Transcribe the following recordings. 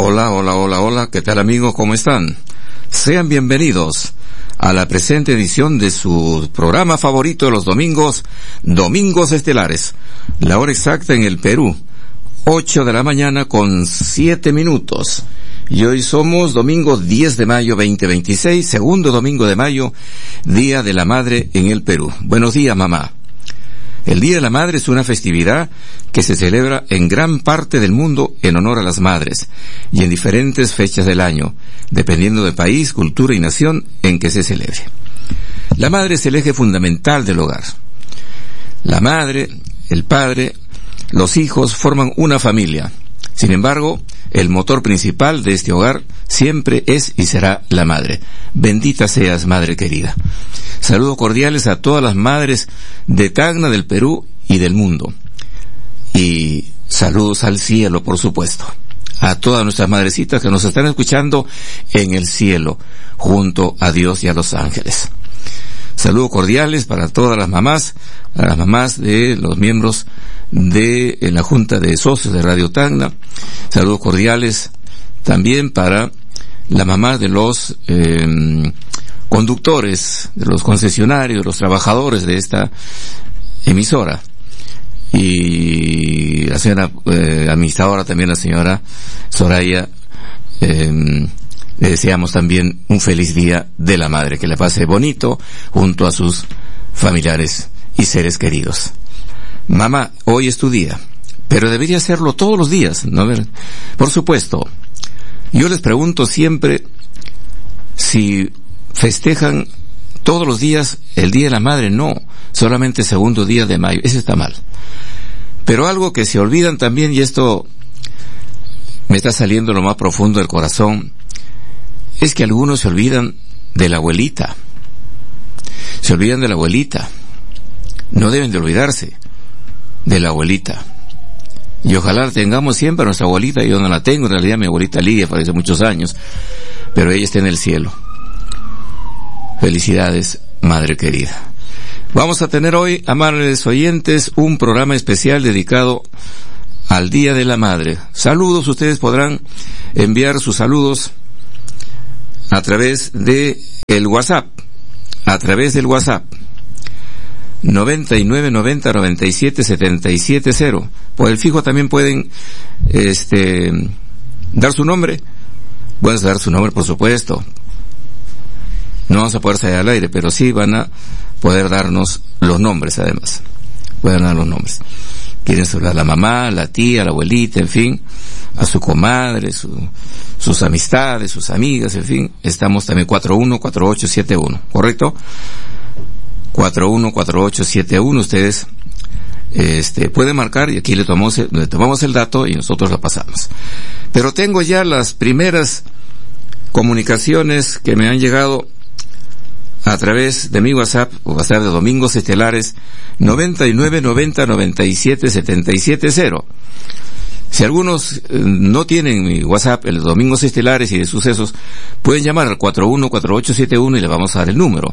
Hola, hola, hola, hola, ¿qué tal amigos? ¿Cómo están? Sean bienvenidos a la presente edición de su programa favorito de los domingos, Domingos Estelares. La hora exacta en el Perú, 8 de la mañana con 7 minutos. Y hoy somos domingo 10 de mayo 2026, segundo domingo de mayo, Día de la Madre en el Perú. Buenos días, mamá. El Día de la Madre es una festividad que se celebra en gran parte del mundo en honor a las madres y en diferentes fechas del año, dependiendo del país, cultura y nación en que se celebre. La madre es el eje fundamental del hogar. La madre, el padre, los hijos forman una familia. Sin embargo, el motor principal de este hogar siempre es y será la madre. Bendita seas, madre querida. Saludos cordiales a todas las madres de Tacna, del Perú y del mundo. Y saludos al cielo, por supuesto. A todas nuestras madrecitas que nos están escuchando en el cielo, junto a Dios y a los ángeles. Saludos cordiales para todas las mamás, a las mamás de los miembros de la Junta de Socios de Radio Tacna. Saludos cordiales también para la mamá de los conductores, de los concesionarios, de los trabajadores de esta emisora. Y la señora administradora también, la señora Soraya, le deseamos también un feliz Día de la Madre, que le pase bonito junto a sus familiares y seres queridos. Mamá, hoy es tu día, pero debería hacerlo todos los días, ¿no? Por supuesto, yo les pregunto siempre si festejan todos los días el Día de la Madre. No, solamente segundo día de mayo, eso está mal. Pero algo que se olvidan también, y esto me está saliendo lo más profundo del corazón, es que algunos se olvidan de la abuelita. Se olvidan de la abuelita. No deben de olvidarse de la abuelita. Y ojalá tengamos siempre a nuestra abuelita. Yo no la tengo, en realidad mi abuelita Lidia falleció muchos años, pero ella está en el cielo. Felicidades, madre querida. Vamos a tener hoy, amables oyentes, un programa especial dedicado al Día de la Madre. Saludos, ustedes podrán enviar sus saludos a través de el WhatsApp, a través del WhatsApp 9990977770. Por el fijo también pueden dar su nombre. Pueden dar su nombre, por supuesto. No vamos a poder salir al aire, pero sí van a poder darnos los nombres, además. Pueden dar los nombres. Quieren saludar a la mamá, la tía, la abuelita, en fin, a su comadre, sus amistades, sus amigas, en fin. Estamos también 414871, ¿correcto? 414871, ustedes pueden marcar y aquí le tomamos el dato y nosotros la pasamos. Pero tengo ya las primeras comunicaciones que me han llegado a través de mi WhatsApp, o WhatsApp de Domingos Estelares, 9990977770. Si algunos no tienen mi WhatsApp, el Domingos Estelares y de Sucesos, pueden llamar al 414871 y le vamos a dar el número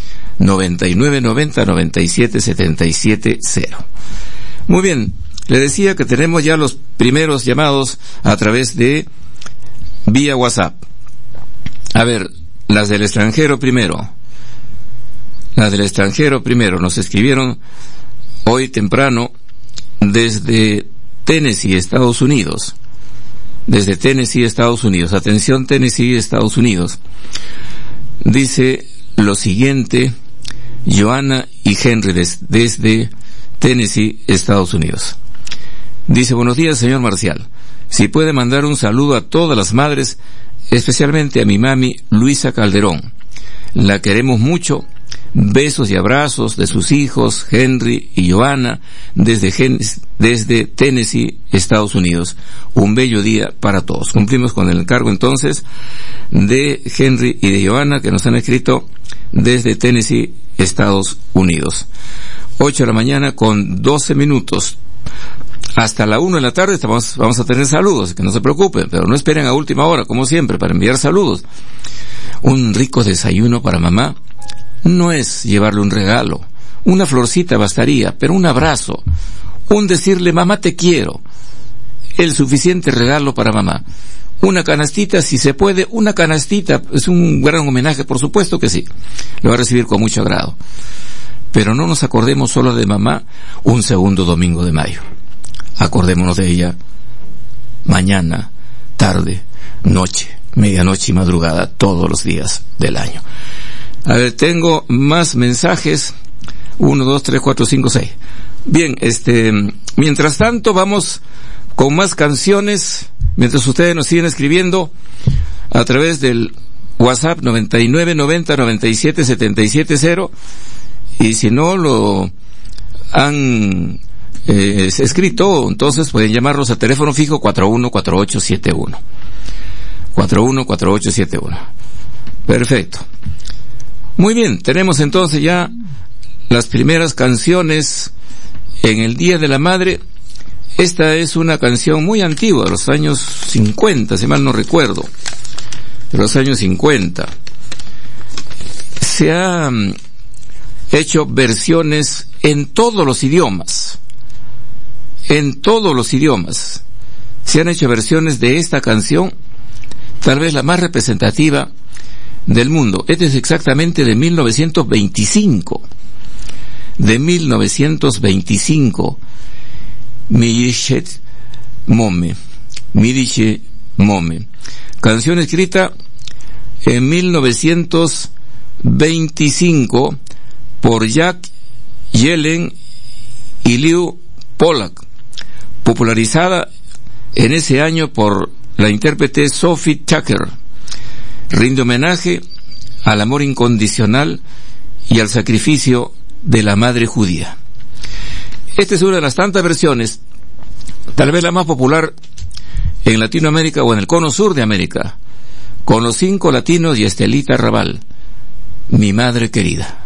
9990977770. Muy bien, le decía que tenemos ya los primeros llamados a través de vía WhatsApp. A ver, las del extranjero primero. Las del extranjero primero. Nos escribieron hoy temprano desde Tennessee, Estados Unidos. Desde Tennessee, Estados Unidos. Atención, Tennessee, Estados Unidos. Dice lo siguiente, Joana y Henry desde Tennessee, Estados Unidos. Dice: buenos días, señor Marcial. Si puede mandar un saludo a todas las madres, especialmente a mi mami Luisa Calderón. La queremos mucho. Besos y abrazos de sus hijos Henry y Joana desde Tennessee, Estados Unidos. Un bello día para todos. Cumplimos con el encargo entonces de Henry y de Joana, que nos han escrito desde Tennessee, Estados Unidos. 8 de la mañana con 12 minutos. Hasta la 1 de la tarde vamos a tener saludos, que no se preocupen, pero no esperen a última hora, como siempre, para enviar saludos. Un rico desayuno para mamá no es llevarle un regalo, una florcita bastaría, pero un abrazo, un decirle mamá te quiero, el suficiente regalo para mamá. una canastita, si se puede, una canastita, es un gran homenaje, por supuesto que sí, lo va a recibir con mucho agrado. Pero no nos acordemos solo de mamá un segundo domingo de mayo. Acordémonos de ella mañana, tarde, noche, medianoche y madrugada, todos los días del año. A ver, tengo más mensajes. 1, 2, 3, 4, 5, 6. Bien, mientras tanto vamos con más canciones, mientras ustedes nos siguen escribiendo a través del WhatsApp 9990977770, y si no lo han escrito, entonces pueden llamarnos a teléfono fijo 414871. 414871. Perfecto. Muy bien, tenemos entonces ya las primeras canciones en el Día de la Madre. Esta es una canción muy antigua, de los años 50, si mal no recuerdo, de los años 50. Se han hecho versiones en todos los idiomas. En todos los idiomas se han hecho versiones de esta canción, tal vez la más representativa del mundo. Esta es exactamente de 1925. De 1925. Midische Mome. Canción escrita en 1925 por Jack Yellen y Lew Pollack, popularizada en ese año por la intérprete Sophie Tucker. Rinde homenaje al amor incondicional y al sacrificio de la madre judía. Esta es una de las tantas versiones, tal vez la más popular en Latinoamérica o en el cono sur de América, con los 5 latinos y Estelita Raval, Mi Madre Querida.